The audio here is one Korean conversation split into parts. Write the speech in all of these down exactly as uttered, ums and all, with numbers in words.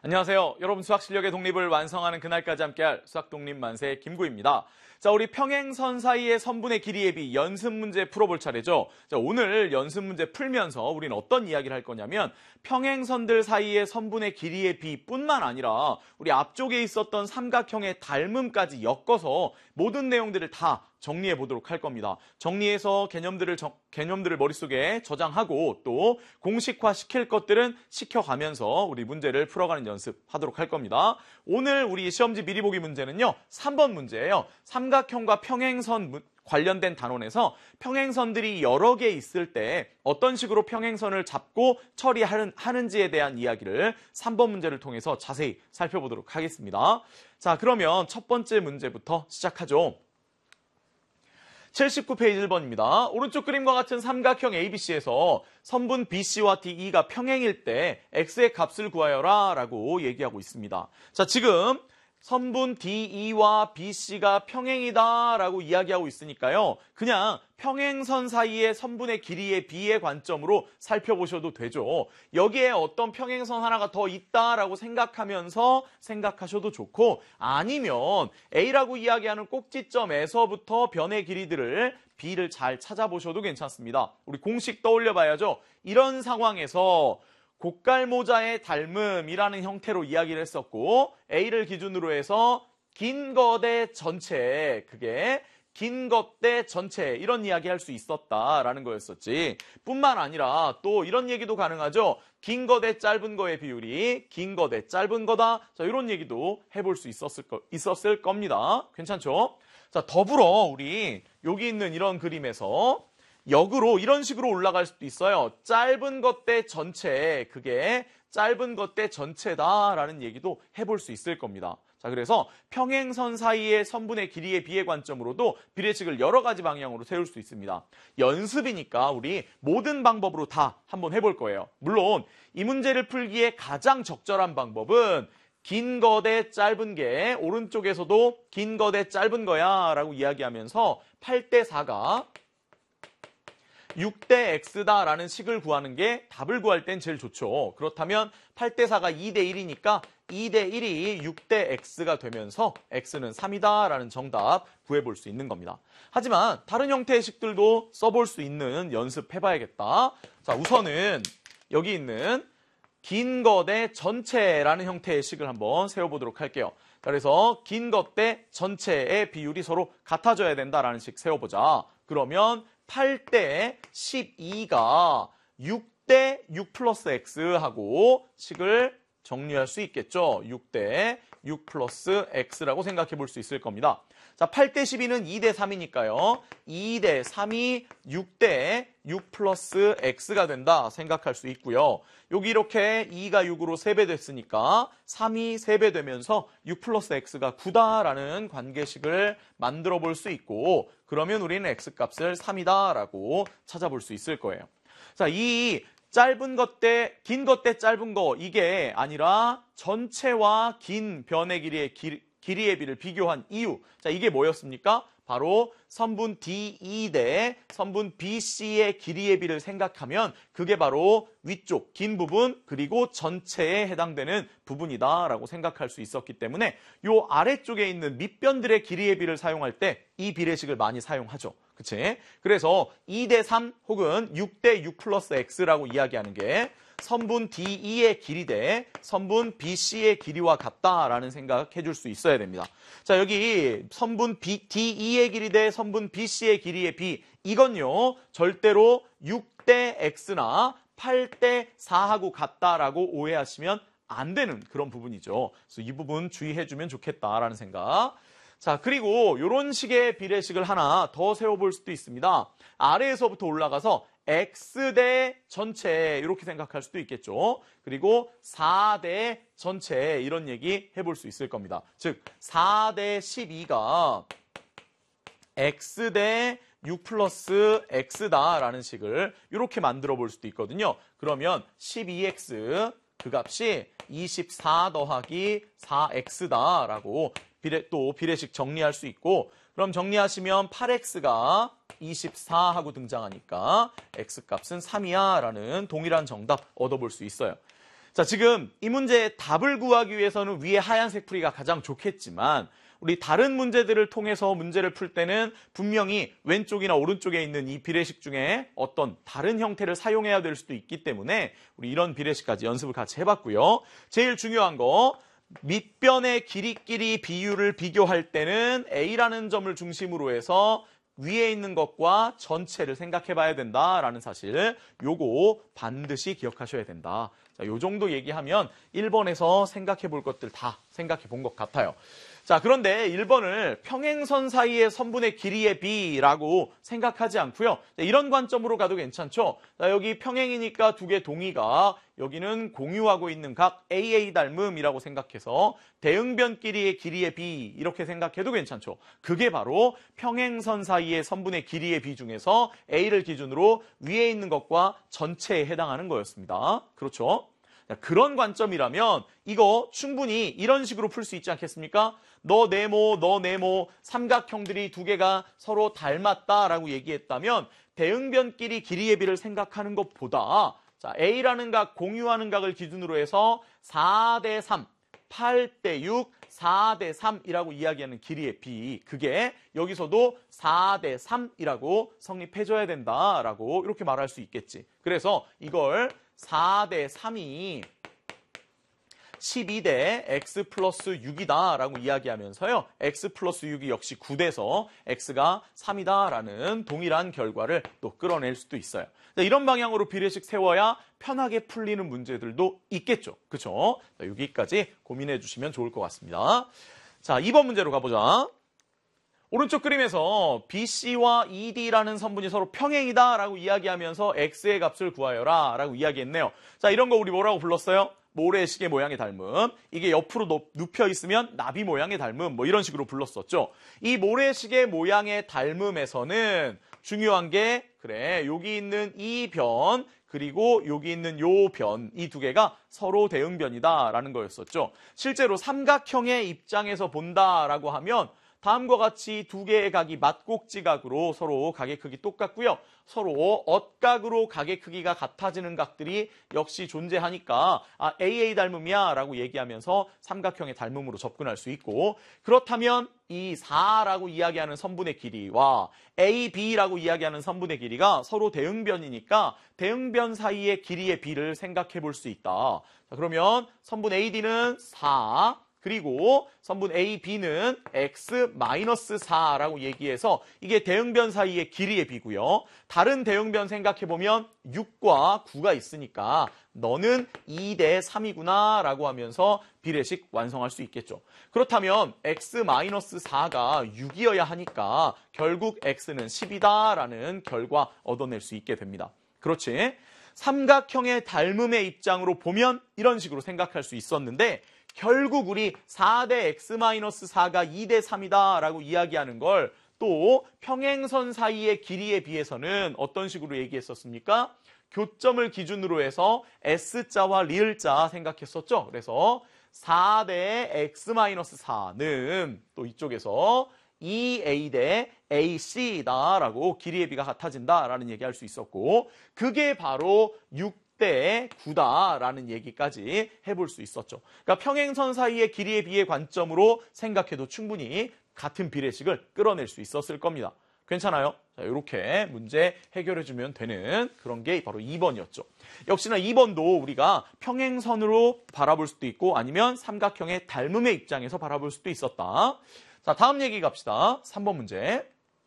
안녕하세요. 여러분 수학 실력의 독립을 완성하는 그날까지 함께할 수학 독립 만세 김구입니다. 자, 우리 평행선 사이의 선분의 길이의 비 연습 문제 풀어볼 차례죠. 자, 오늘 연습 문제 풀면서 우리는 어떤 이야기를 할 거냐면 평행선들 사이의 선분의 길이의 비뿐만 아니라 우리 앞쪽에 있었던 삼각형의 닮음까지 엮어서 모든 내용들을 다 정리해 보도록 할 겁니다. 정리해서 개념들을 정, 개념들을 머릿속에 저장하고 또 공식화 시킬 것들은 시켜가면서 우리 문제를 풀어가는 연습하도록 할 겁니다. 오늘 우리 시험지 미리 보기 문제는요. 삼 번 문제예요. 삼각형과 평행선 문, 관련된 단원에서 평행선들이 여러 개 있을 때 어떤 식으로 평행선을 잡고 처리하는지에 대한 이야기를 삼 번 문제를 통해서 자세히 살펴보도록 하겠습니다. 자, 그러면 첫 번째 문제부터 시작하죠. 칠십구 페이지 일 번입니다. 오른쪽 그림과 같은 삼각형 에이비씨에서 선분 비씨와 디이가 평행일 때 x의 값을 구하여라 라고 얘기하고 있습니다. 자, 지금 선분 디이와 비씨가 평행이다 라고 이야기하고 있으니까요. 그냥 평행선 사이의 선분의 길이의 비의 관점으로 살펴보셔도 되죠. 여기에 어떤 평행선 하나가 더 있다라고 생각하면서 생각하셔도 좋고, 아니면 A라고 이야기하는 꼭지점에서부터 변의 길이들을 B를 잘 찾아보셔도 괜찮습니다. 우리 공식 떠올려 봐야죠. 이런 상황에서 곡갈모자의 닮음이라는 형태로 이야기를 했었고, A를 기준으로 해서 긴 거대 전체, 그게 긴 것 대 전체, 이런 이야기 할 수 있었다라는 거였었지. 뿐만 아니라 또 이런 얘기도 가능하죠. 긴 거 대 짧은 거의 비율이 긴 거 대 짧은 거다. 자, 이런 얘기도 해볼 수 있었을, 거, 있었을 겁니다. 괜찮죠? 자, 더불어 우리 여기 있는 이런 그림에서 역으로 이런 식으로 올라갈 수도 있어요. 짧은 것 대 전체, 그게 짧은 것 대 전체다라는 얘기도 해볼 수 있을 겁니다. 자, 그래서 평행선 사이의 선분의 길이의 비의 관점으로도 비례식을 여러 가지 방향으로 세울 수 있습니다. 연습이니까 우리 모든 방법으로 다 한번 해볼 거예요. 물론 이 문제를 풀기에 가장 적절한 방법은 긴 거 대 짧은 게 오른쪽에서도 긴 거 대 짧은 거야 라고 이야기하면서 팔 대 사가 육 대 x다라는 식을 구하는 게 답을 구할 땐 제일 좋죠. 그렇다면 팔 대 사가 이 대 일이니까 이 대 일이 육 대 x가 되면서 x는 삼이다라는 정답 구해볼 수 있는 겁니다. 하지만 다른 형태의 식들도 써볼 수 있는 연습해봐야겠다. 자, 우선은 여기 있는 긴 거 대 전체라는 형태의 식을 한번 세워보도록 할게요. 그래서 긴 것 대 전체의 비율이 서로 같아져야 된다라는 식 세워보자. 그러면 팔 대 십이가 육 대 육 플러스 x하고 식을 정리할 수 있겠죠. 육 대 육 플러스 x라고 생각해 볼 수 있을 겁니다. 자, 팔 대 십이는 이 대 삼이니까요. 이 대 삼이 육 대 육 플러스 x가 된다 생각할 수 있고요. 여기 이렇게 이가 육으로 세 배 됐으니까 삼이 세 배 되면서 육 플러스 x가 구다라는 관계식을 만들어 볼 수 있고, 그러면 우리는 x값을 삼이다라고 찾아볼 수 있을 거예요. 자, 이 짧은 것 대 긴 것 대 짧은 거, 이게 아니라 전체와 긴 변의 길이의 길, 길이의 비를 비교한 이유. 자, 이게 뭐였습니까? 바로 선분 디이 대 선분 비씨의 길이의 비를 생각하면 그게 바로 위쪽 긴 부분 그리고 전체에 해당되는 부분이다라고 생각할 수 있었기 때문에 요 아래쪽에 있는 밑변들의 길이의 비를 사용할 때 이 비례식을 많이 사용하죠. 그치? 그래서 이 대 삼 혹은 육 대 육 플러스 x라고 이야기하는 게 선분 디이의 길이 대 선분 비씨의 길이와 같다라는 생각해 줄 수 있어야 됩니다. 자, 여기 선분 디이의 길이 대 선분 비씨의 길이의 비, 이건요 절대로 육 대 x나 팔 대 사하고 같다라고 오해하시면 안 되는 그런 부분이죠. 그래서 이 부분 주의해 주면 좋겠다라는 생각. 자, 그리고 이런 식의 비례식을 하나 더 세워볼 수도 있습니다. 아래에서부터 올라가서 x 대 전체 이렇게 생각할 수도 있겠죠. 그리고 사 대 전체 이런 얘기 해볼 수 있을 겁니다. 즉 사 대 십이가 x 대 육 플러스 x다라는 식을 이렇게 만들어 볼 수도 있거든요. 그러면 십이 엑스 그 값이 이십사 더하기 사 엑스다라고 비례, 또 비례식 정리할 수 있고, 그럼 정리하시면 팔 엑스가 이십사 하고 등장하니까 x값은 삼이야 라는 동일한 정답 얻어볼 수 있어요. 자, 지금 이 문제의 답을 구하기 위해서는 위에 하얀색 풀이가 가장 좋겠지만 우리 다른 문제들을 통해서 문제를 풀 때는 분명히 왼쪽이나 오른쪽에 있는 이 비례식 중에 어떤 다른 형태를 사용해야 될 수도 있기 때문에 우리 이런 비례식까지 연습을 같이 해봤고요. 제일 중요한 거 밑변의 길이끼리 비율을 비교할 때는 A라는 점을 중심으로 해서 위에 있는 것과 전체를 생각해 봐야 된다라는 사실, 요거 반드시 기억하셔야 된다. 자, 요 정도 얘기하면 일 번에서 생각해 볼 것들 다 생각해 본 것 같아요. 자, 그런데 일 번을 평행선 사이의 선분의 길이의 비라고 생각하지 않고요. 자, 이런 관점으로 가도 괜찮죠. 자, 여기 평행이니까 두 개 동의가 여기는 공유하고 있는 각 에이에이 닮음이라고 생각해서 대응변끼리의 길이의 비 이렇게 생각해도 괜찮죠. 그게 바로 평행선 사이의 선분의 길이의 비 중에서 A를 기준으로 위에 있는 것과 전체에 해당하는 거였습니다. 그렇죠? 그런 관점이라면 이거 충분히 이런 식으로 풀 수 있지 않겠습니까? 너 네모, 너 네모, 삼각형들이 두 개가 서로 닮았다라고 얘기했다면 대응변끼리 길이의 비를 생각하는 것보다 자, A라는 각, 공유하는 각을 기준으로 해서 사 대 삼, 팔 대 육, 사 대 삼이라고 이야기하는 길이의 비, 그게 여기서도 사 대 삼이라고 성립해줘야 된다라고 이렇게 말할 수 있겠지. 그래서 이걸 사 대 삼이 십이 대 x 플러스 육이다 라고 이야기하면서요. x 플러스 육이 역시 구 돼서 x가 삼이다 라는 동일한 결과를 또 끌어낼 수도 있어요. 이런 방향으로 비례식 세워야 편하게 풀리는 문제들도 있겠죠. 그렇죠? 여기까지 고민해 주시면 좋을 것 같습니다. 자, 이 번 문제로 가보자. 오른쪽 그림에서 비씨와 이디라는 선분이 서로 평행이다 라고 이야기하면서 x의 값을 구하여라 라고 이야기했네요. 자, 이런 거 우리 뭐라고 불렀어요? 모래시계 모양의 닮음, 이게 옆으로 눕혀 있으면 나비 모양의 닮음, 뭐 이런 식으로 불렀었죠. 이 모래시계 모양의 닮음에서는 중요한 게 그래 여기 있는 이 변 그리고 여기 있는 요 변, 이 두 개가 서로 대응변이다라는 거였었죠. 실제로 삼각형의 입장에서 본다라고 하면 다음과 같이 두 개의 각이 맞곡지각으로 서로 각의 크기 똑같고요. 서로 엇각으로 각의 크기가 같아지는 각들이 역시 존재하니까 아, 에이에이 닮음이야 라고 얘기하면서 삼각형의 닮음으로 접근할 수 있고, 그렇다면 이 사라고 이야기하는 선분의 길이와 에이비라고 이야기하는 선분의 길이가 서로 대응변이니까 대응변 사이의 길이의 비를 생각해 볼 수 있다. 자, 그러면 선분 에이디는 사, 그리고 선분 에이비는 x 마이너스 사라고 얘기해서 이게 대응변 사이의 길이의 비고요. 다른 대응변 생각해보면 육과 구가 있으니까 너는 이 대 삼이구나 라고 하면서 비례식 완성할 수 있겠죠. 그렇다면 x 마이너스 사가 육이어야 하니까 결국 x는 십이다 라는 결과 얻어낼 수 있게 됩니다. 그렇지? 삼각형의 닮음의 입장으로 보면 이런 식으로 생각할 수 있었는데 결국 우리 사 대 x 마이너스 사가 이 대 삼이다 라고 이야기하는 걸 또 평행선 사이의 길이에 비해서는 어떤 식으로 얘기했었습니까? 교점을 기준으로 해서 S자와 리을자 생각했었죠. 그래서 사 대 x 마이너스 사는 또 이쪽에서 이 에이 대 에이씨다 라고 길이의 비가 같아진다 라는 얘기할 수 있었고, 그게 바로 육 대 구다 라는 얘기까지 해볼 수 있었죠. 그러니까 평행선 사이의 길이의 비의 관점으로 생각해도 충분히 같은 비례식을 끌어낼 수 있었을 겁니다. 괜찮아요? 자, 이렇게 문제 해결해주면 되는 그런 게 바로 이 번이었죠. 역시나 이 번도 우리가 평행선으로 바라볼 수도 있고 아니면 삼각형의 닮음의 입장에서 바라볼 수도 있었다. 자, 다음 얘기 갑시다. 삼 번 문제.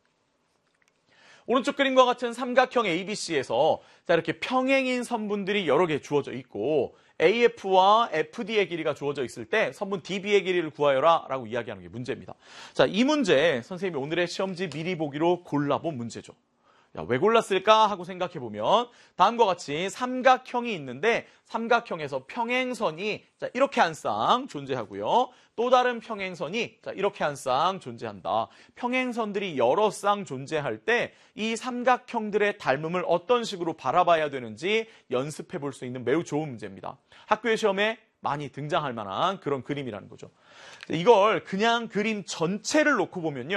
오른쪽 그림과 같은 삼각형 에이비씨에서 자, 이렇게 평행인 선분들이 여러 개 주어져 있고 에이에프와 에프디의 길이가 주어져 있을 때 선분 디비의 길이를 구하여라 라고 이야기하는 게 문제입니다. 자, 이 문제 선생님이 오늘의 시험지 미리 보기로 골라본 문제죠. 야, 왜 골랐을까 하고 생각해보면 다음과 같이 삼각형이 있는데 삼각형에서 평행선이 자, 이렇게 한 쌍 존재하고요. 또 다른 평행선이 자, 이렇게 한 쌍 존재한다. 평행선들이 여러 쌍 존재할 때 이 삼각형들의 닮음을 어떤 식으로 바라봐야 되는지 연습해 볼 수 있는 매우 좋은 문제입니다. 학교의 시험에 많이 등장할 만한 그런 그림이라는 거죠. 이걸 그냥 그림 전체를 놓고 보면요.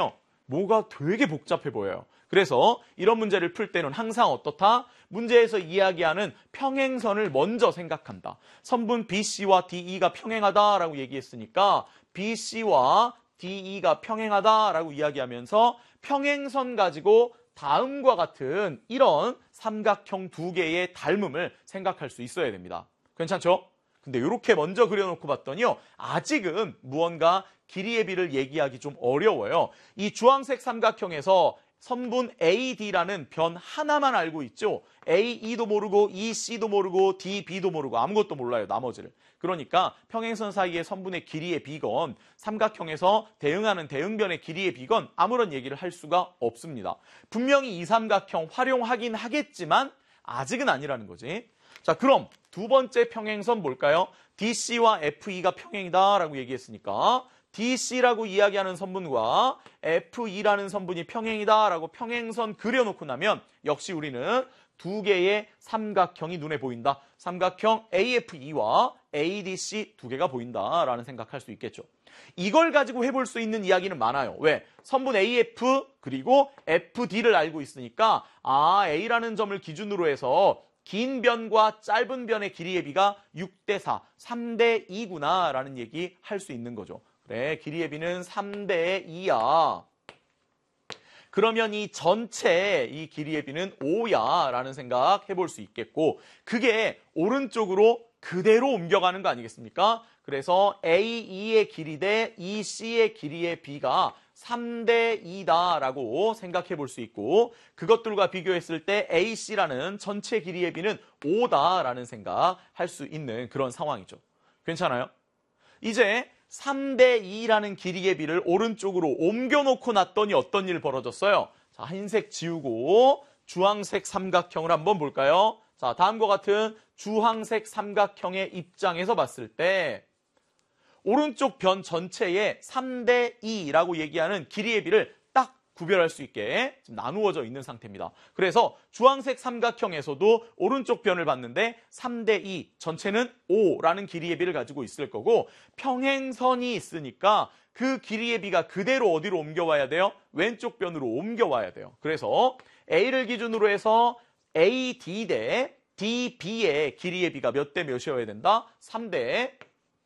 뭐가 되게 복잡해 보여요. 그래서 이런 문제를 풀 때는 항상 어떻다? 문제에서 이야기하는 평행선을 먼저 생각한다. 선분 비씨와 디이가 평행하다라고 얘기했으니까 비씨와 디이가 평행하다라고 이야기하면서 평행선 가지고 다음과 같은 이런 삼각형 두 개의 닮음을 생각할 수 있어야 됩니다. 괜찮죠? 근데 이렇게 먼저 그려놓고 봤더니요. 아직은 무언가 길이의 비를 얘기하기 좀 어려워요. 이 주황색 삼각형에서 선분 에이디라는 변 하나만 알고 있죠. 에이이도 모르고 이씨도 모르고 디비도 모르고 아무것도 몰라요. 나머지를. 그러니까 평행선 사이의 선분의 길이의 비건 삼각형에서 대응하는 대응변의 길이의 비건 아무런 얘기를 할 수가 없습니다. 분명히 이 삼각형 활용하긴 하겠지만 아직은 아니라는 거지. 자, 그럼 두 번째 평행선 뭘까요? 디씨와 에프이가 평행이다라고 얘기했으니까 디씨라고 이야기하는 선분과 에프이라는 선분이 평행이다라고 평행선 그려놓고 나면 역시 우리는 두 개의 삼각형이 눈에 보인다. 삼각형 에이에프이와 에이디씨 두 개가 보인다라는 생각할 수 있겠죠. 이걸 가지고 해볼 수 있는 이야기는 많아요. 왜? 선분 에이에프 그리고 에프디를 알고 있으니까 아 A라는 점을 기준으로 해서 긴 변과 짧은 변의 길이의 비가 육 대 사, 삼 대 이구나 라는 얘기 할 수 있는 거죠. 그래, 길이의 비는 삼 대 이야. 그러면 이 전체 이 길이의 비는 오야 라는 생각 해볼 수 있겠고 그게 오른쪽으로 그대로 옮겨가는 거 아니겠습니까? 그래서 에이이의 길이 대 이씨의 길이의 비가 삼 대 이다라고 생각해 볼 수 있고 그것들과 비교했을 때 에이씨라는 전체 길이의 비는 오다라는 생각할 수 있는 그런 상황이죠. 괜찮아요? 이제 삼 대 이라는 길이의 비를 오른쪽으로 옮겨놓고 놨더니 어떤 일 벌어졌어요? 자, 흰색 지우고 주황색 삼각형을 한번 볼까요? 자, 다음과 같은 주황색 삼각형의 입장에서 봤을 때 오른쪽 변 전체에 삼 대 이라고 얘기하는 길이의 비를 딱 구별할 수 있게 지금 나누어져 있는 상태입니다. 그래서 주황색 삼각형에서도 오른쪽 변을 봤는데 삼 대 이, 전체는 오라는 길이의 비를 가지고 있을 거고 평행선이 있으니까 그 길이의 비가 그대로 어디로 옮겨와야 돼요? 왼쪽 변으로 옮겨와야 돼요. 그래서 A를 기준으로 해서 에이디 대 디비의 길이의 비가 몇 대 몇이어야 된다? 삼 대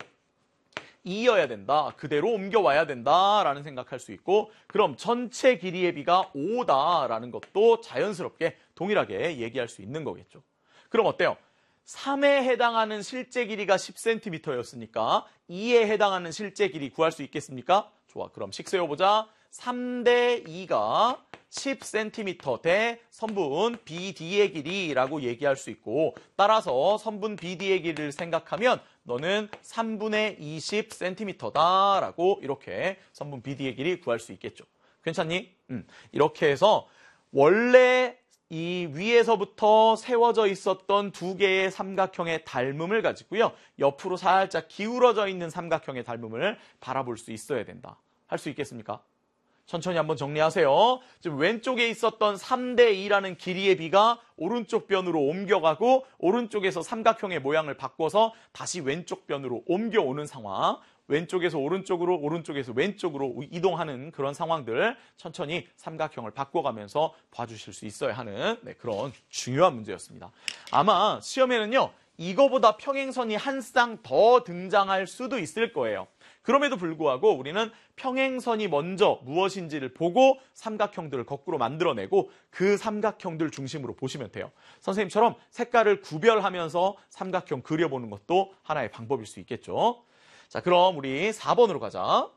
이여야 된다. 그대로 옮겨와야 된다라는 생각할 수 있고 그럼 전체 길이의 비가 오다라는 것도 자연스럽게 동일하게 얘기할 수 있는 거겠죠. 그럼 어때요? 삼에 해당하는 실제 길이가 십 센티미터였으니까 이에 해당하는 실제 길이 구할 수 있겠습니까? 좋아. 그럼 식 세워보자. 삼 대 이가 십 센티미터 대 선분 비디의 길이라고 얘기할 수 있고 따라서 선분 비디의 길이를 생각하면 너는 삼분의 이십 센티미터다라고 이렇게 선분 비디의 길이 구할 수 있겠죠. 괜찮니? 음, 이렇게 해서 원래 이 위에서부터 세워져 있었던 두 개의 삼각형의 닮음을 가지고요. 옆으로 살짝 기울어져 있는 삼각형의 닮음을 바라볼 수 있어야 된다. 할 수 있겠습니까? 천천히 한번 정리하세요. 지금 왼쪽에 있었던 삼 대 이라는 길이의 비가 오른쪽 변으로 옮겨가고 오른쪽에서 삼각형의 모양을 바꿔서 다시 왼쪽 변으로 옮겨오는 상황. 왼쪽에서 오른쪽으로 오른쪽에서 왼쪽으로 이동하는 그런 상황들 천천히 삼각형을 바꿔가면서 봐주실 수 있어야 하는 네, 그런 중요한 문제였습니다. 아마 시험에는요. 이거보다 평행선이 한 쌍 더 등장할 수도 있을 거예요. 그럼에도 불구하고 우리는 평행선이 먼저 무엇인지를 보고 삼각형들을 거꾸로 만들어내고 그 삼각형들 중심으로 보시면 돼요. 선생님처럼 색깔을 구별하면서 삼각형 그려보는 것도 하나의 방법일 수 있겠죠. 자, 그럼 우리 사 번으로 가자.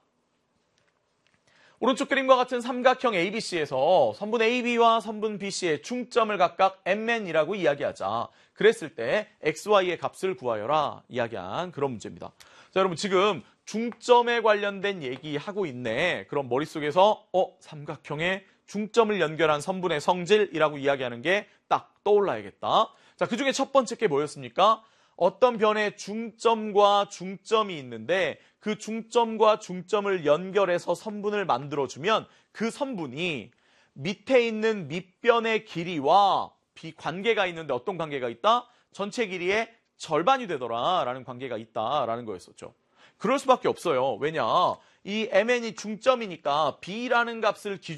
오른쪽 그림과 같은 삼각형 에이비씨에서 선분 에이비와 선분 비씨의 중점을 각각 엠엔이라고 이야기하자. 그랬을 때 엑스와이의 값을 구하여라 이야기한 그런 문제입니다. 자, 여러분 지금 중점에 관련된 얘기하고 있네. 그럼 머릿속에서 어 삼각형의 중점을 연결한 선분의 성질이라고 이야기하는 게 딱 떠올라야겠다. 자, 그중에 첫 번째 게 뭐였습니까? 어떤 변에 중점과 중점이 있는데 그 중점과 중점을 연결해서 선분을 만들어주면 그 선분이 밑에 있는 밑변의 길이와 비관계가 있는데 어떤 관계가 있다? 전체 길이의 절반이 되더라라는 관계가 있다라는 거였었죠. 그럴 수밖에 없어요. 왜냐? 이 엠엔이 중점이니까 B라는 값을 기준